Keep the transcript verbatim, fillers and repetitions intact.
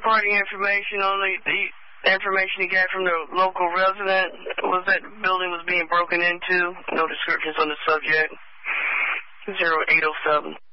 third-party information, only the information he got from the local resident was that the building was being broken into. No descriptions on the subject. zero eight oh seven.